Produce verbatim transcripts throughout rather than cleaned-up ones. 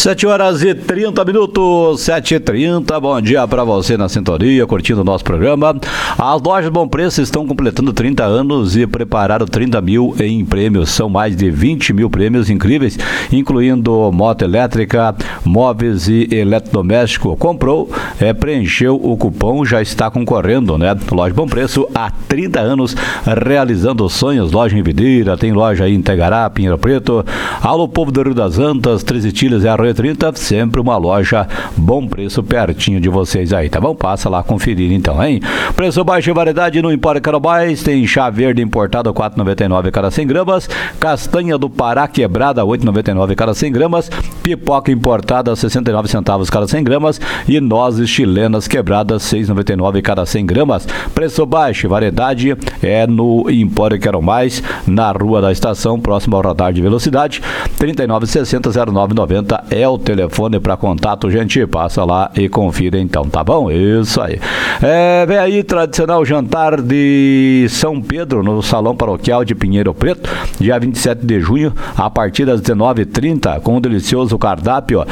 sete horas e trinta minutos, sete e trinta, bom dia para você na sintonia, curtindo o nosso programa. As lojas Bom Preço estão completando trinta anos e prepararam trinta mil em prêmios. São mais de vinte mil prêmios incríveis, incluindo moto elétrica, móveis e eletrodoméstico. Comprou, é, preencheu o cupom, já está concorrendo, né? Loja Bom Preço há trinta anos, realizando sonhos. Loja em Videira, tem loja aí em Tegará, Pinheiro Preto. Alô, povo do Rio das Antas, Três Itilhas e Arroio trinta, sempre uma loja Bom Preço pertinho de vocês aí, tá bom? Passa lá conferir então, hein? Preço baixo e variedade no Empório Carobais, tem chá verde importado quatro reais e noventa e nove centavos cada cem gramas, castanha do Pará quebrada oito reais e noventa e nove centavos cada cem gramas, pipoca importada sessenta e nove centavos cada cem gramas e nozes chilenas quebradas seis reais e noventa e nove centavos cada cem gramas. Preço baixo e variedade é no Empório Carobais, na Rua da Estação, próximo ao radar de velocidade. trinta e nove sessenta, zero nove noventa é o telefone para contato, gente. Passa lá e confira então, tá bom? Isso aí. É, vem aí tradicional jantar de São Pedro no Salão Paroquial de Pinheiro Preto, dia vinte e sete de junho, a partir das dezenove e trinta, com um delicioso cardápio,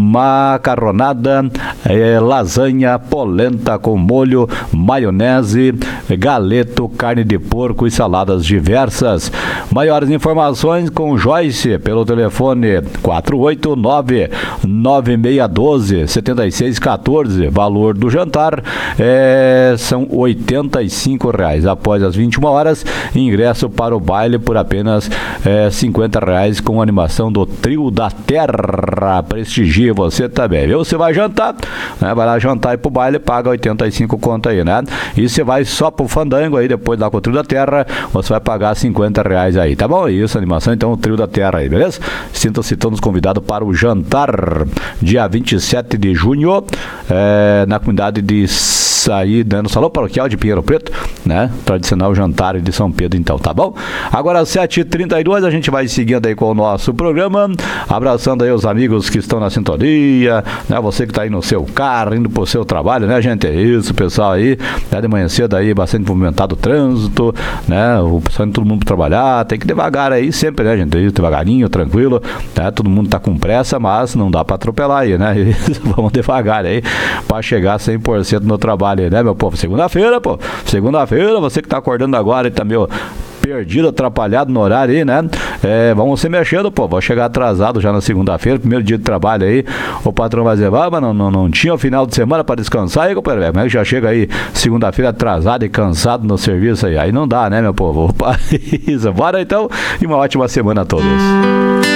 macarronada, é, lasanha, polenta com molho, maionese, galeto, carne de porco e saladas diversas. Maiores informações com Joyce pelo telefone quatro oito nove, nove seis um dois, sete seis um quatro. Valor do jantar é, são oitenta e cinco reais. Após as vinte e uma horas, ingresso para o baile por apenas é, cinquenta reais, com animação do Trio da Terra. Prestigie você também, viu? Você vai jantar, né? Vai lá jantar e pro baile, paga oitenta e cinco conto aí, né? E você vai só pro fandango aí, depois lá com o Trio da Terra, você vai pagar cinquenta reais aí, tá bom? Isso, animação, então o Trio da Terra aí, beleza? Sinta-se todos convidados para o jantar, dia vinte e sete de junho, é, na comunidade de sair, né, no Salão Paroquial de Pinheiro Preto, né? Tradicional jantar de São Pedro, então, tá bom? Agora, às sete e trinta e dois, a gente vai seguindo aí com o nosso programa, abraçando aí os amigos que estão na sintonia, né? Você que tá aí no seu carro, indo pro seu trabalho, né, gente? É isso, pessoal aí, né? De manhã cedo aí, bastante movimentado o trânsito, né? O pessoal indo todo mundo pra trabalhar, tem que devagar aí sempre, né, gente? Isso, devagarinho, tranquilo, né? Todo mundo tá com pressa, mas não dá pra atropelar aí, né? Isso, vamos devagar aí, pra chegar cem por cento no trabalho, né, meu povo? Segunda-feira, pô. Segunda-feira, você que tá acordando agora e tá meio perdido, atrapalhado no horário aí, né? É, vamos se mexendo, pô. Vou chegar atrasado já na segunda-feira, primeiro dia de trabalho aí. O patrão vai dizer, ah, mas não, não, não tinha o final de semana pra descansar aí, companheiro. Como é que já chega aí segunda-feira atrasado e cansado no serviço aí? Aí não dá, né, meu povo? Opa, isso. Bora então e uma ótima semana a todos.